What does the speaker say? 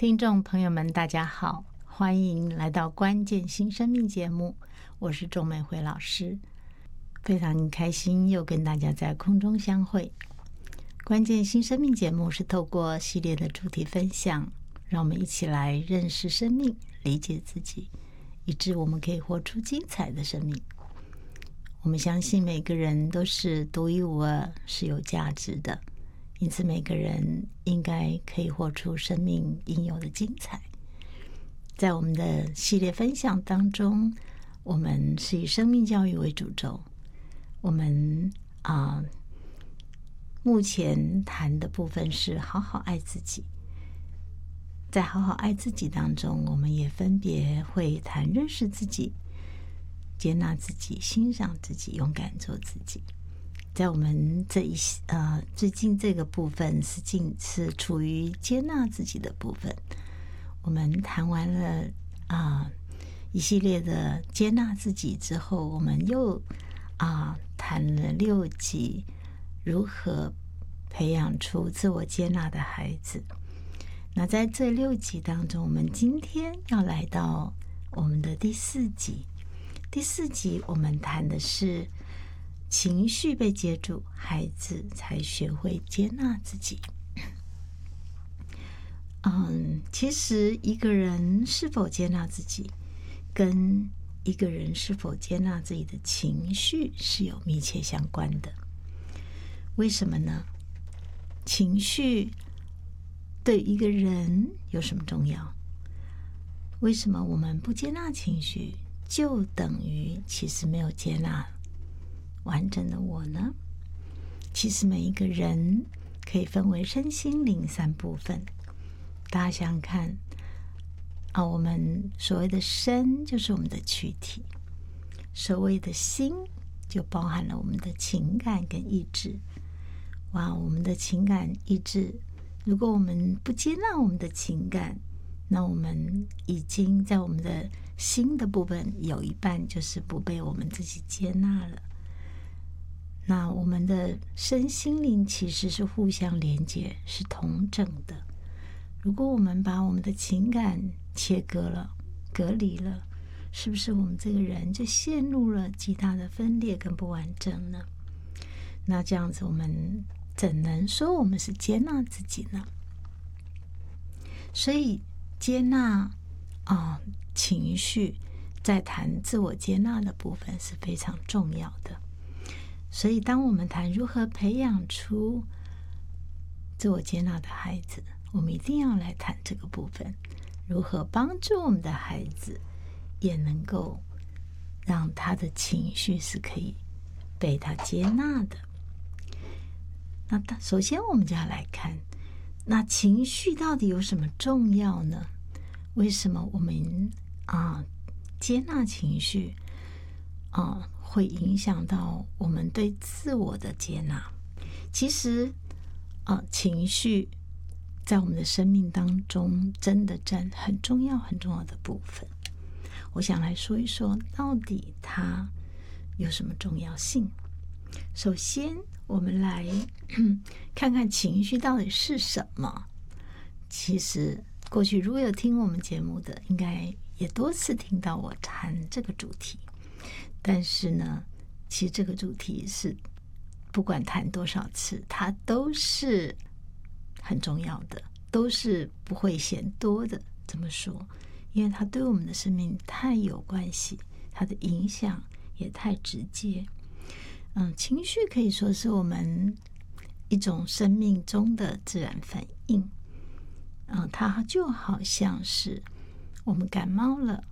听众朋友们大家好，欢迎来到关键新生命节目，我是钟美惠老师，非常开心又跟大家在空中相会。关键新生命节目是透过系列的主题分享，让我们一起来认识生命，理解自己，以致我们可以活出精彩的生命。我们相信每个人都是独一无二，是有价值的，因此每个人应该可以活出生命应有的精彩。在我们的系列分享当中，我们是以生命教育为主轴。我们目前谈的部分是好好爱自己。在好好爱自己当中，我们也分别会谈认识自己、接纳自己、欣赏自己、勇敢做自己。在我们最近这个部分是处于接纳自己的部分。我们谈完了一系列的接纳自己之后，我们又谈了6集如何培养出自我接纳的孩子。那在这6集当中，我们今天要来到我们的第4集。第4集我们谈的是情绪被接住，孩子才学会接纳自己。其实一个人是否接纳自己，跟一个人是否接纳自己的情绪是有密切相关的。为什么呢？情绪对一个人有什么重要？为什么我们不接纳情绪，就等于其实没有接纳完整的我呢？其实每一个人可以分为身心灵3部分。大家想想看我们所谓的身就是我们的躯体，所谓的心就包含了我们的情感跟意志。我们的情感意志，如果我们不接纳我们的情感，那我们已经在我们的心的部分有一半就是不被我们自己接纳了。那我们的身心灵其实是互相连接，是同整的。如果我们把我们的情感切割了、隔离了，是不是我们这个人就陷入了极大的分裂跟不完整呢？那这样子我们怎能说我们是接纳自己呢？所以接纳情绪，在谈自我接纳的部分是非常重要的。所以当我们谈如何培养出自我接纳的孩子，我们一定要来谈这个部分，如何帮助我们的孩子也能够让他的情绪是可以被他接纳的。那首先我们就要来看，那情绪到底有什么重要呢？为什么我们接纳情绪会影响到我们对自我的接纳？其实情绪在我们的生命当中真的占很重要很重要的部分。我想来说一说到底它有什么重要性。首先我们来看看情绪到底是什么。其实过去如果有听我们节目的，应该也多次听到我谈这个主题。但是呢，其实这个主题是不管谈多少次，它都是很重要的，都是不会嫌多的。怎么说？因为它对我们的生命太有关系，它的影响也太直接。情绪可以说是我们一种生命中的自然反应。它就好像是我们感冒了，